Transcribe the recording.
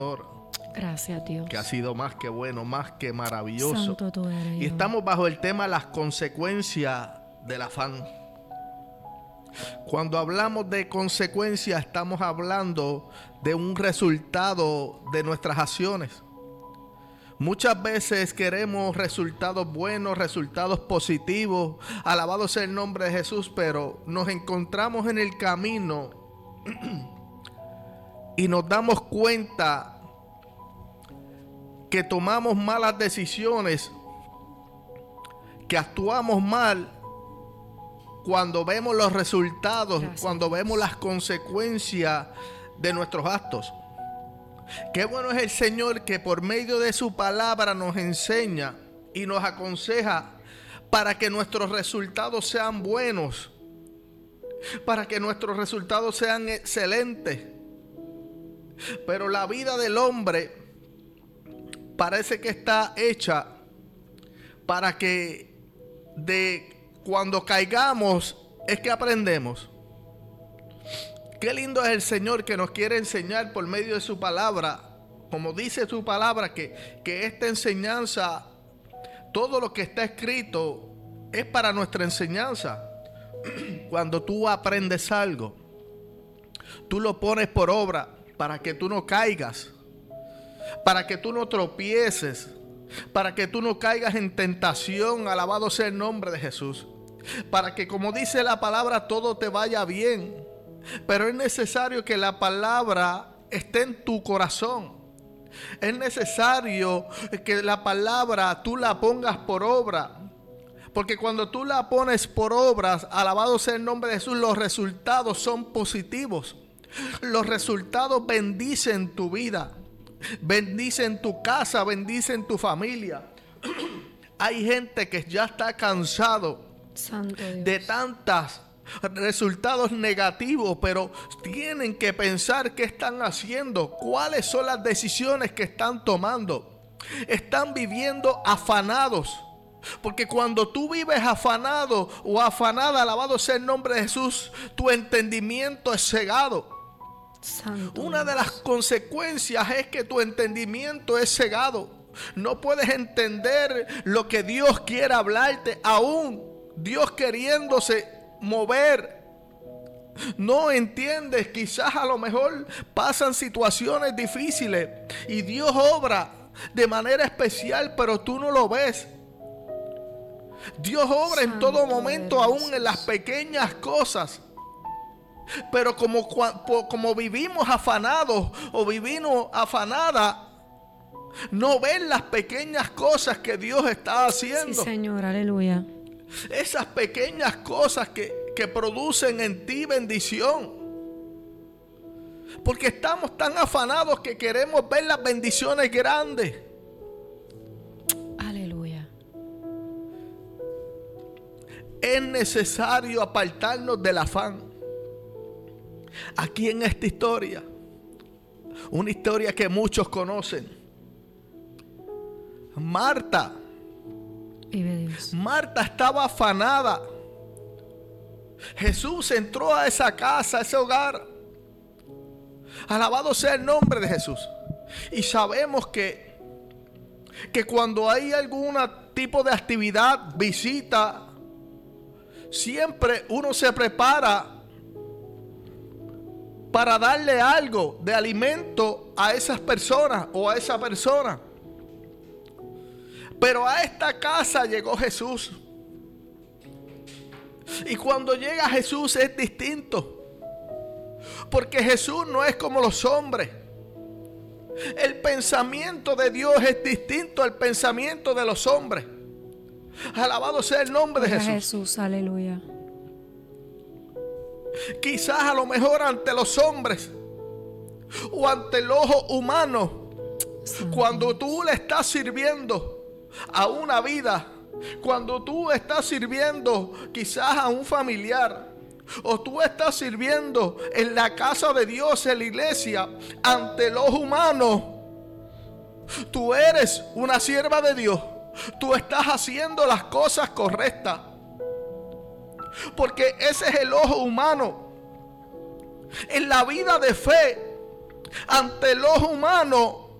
Gracias, Dios. Que ha sido más que bueno, más que maravilloso. Santo tú eres, Y Dios. estamos bajo el tema las consecuencias del afán. Cuando hablamos de consecuencias, estamos hablando de un resultado de nuestras acciones. Muchas veces queremos resultados buenos, resultados positivos. Alabado sea el nombre de Jesús, pero nos encontramos en el camino y nos damos cuenta que tomamos malas decisiones, que actuamos mal cuando vemos los resultados, Gracias. cuando vemos las consecuencias de nuestros actos. Qué bueno es el Señor que por medio de su palabra nos enseña y nos aconseja para que nuestros resultados sean buenos, para que nuestros resultados sean excelentes. Pero la vida del hombre parece que está hecha para que cuando caigamos es que aprendemos. Qué lindo es el Señor que nos quiere enseñar por medio de su palabra. Como dice su palabra, que esta enseñanza, todo lo que está escrito es para nuestra enseñanza. Cuando tú aprendes algo, tú lo pones por obra para que tú no caigas, para que tú no tropieces, para que tú no caigas en tentación. Alabado sea el nombre de Jesús. Para que, como dice la palabra, todo te vaya bien. Pero es necesario que la palabra esté en tu corazón. Es necesario que la palabra tú la pongas por obra. Porque cuando tú la pones por obras, alabado sea el nombre de Jesús, los resultados son positivos. Los resultados bendicen tu vida, bendicen tu casa, bendicen tu familia. Hay gente que ya está cansado Santo Dios. de tantos resultados negativos, pero tienen que pensar qué están haciendo, cuáles son las decisiones que están tomando. Están viviendo afanados, porque cuando tú vives afanado o afanada, alabado sea el nombre de Jesús, tu entendimiento es cegado. Santo Una de Dios. las consecuencias es que tu entendimiento es cegado. No puedes entender lo que Dios quiere hablarte, aún Dios queriéndose mover. No entiendes, quizás a lo mejor pasan situaciones difíciles y Dios obra de manera especial, pero tú no lo ves. Dios obra en todo momento, aún en las pequeñas cosas. Pero como vivimos afanados o vivimos afanada, no ven las pequeñas cosas que Dios está haciendo. Sí, Señor, aleluya. Esas pequeñas cosas que producen en ti bendición. Porque estamos tan afanados que queremos ver las bendiciones grandes. Aleluya. Es necesario apartarnos del afán. Aquí en esta historia, una historia que muchos conocen, Marta estaba afanada. Jesús entró a esa casa, a ese hogar. Alabado sea el nombre de Jesús. Y sabemos que cuando hay algún tipo de actividad, visita, siempre uno se prepara para darle algo de alimento a esas personas o a esa persona. Pero a esta casa llegó Jesús. Y cuando llega Jesús es distinto. Porque Jesús no es como los hombres. El pensamiento de Dios es distinto al pensamiento de los hombres. Alabado sea el nombre de Jesús. Jesús, aleluya. Quizás a lo mejor ante los hombres o ante el ojo humano, cuando tú le estás sirviendo a una vida, cuando tú estás sirviendo quizás a un familiar, o tú estás sirviendo en la casa de Dios, en la iglesia, ante el ojo humano, tú eres una sierva de Dios. Tú estás haciendo las cosas correctas, porque ese es el ojo humano. En la vida de fe, ante el ojo humano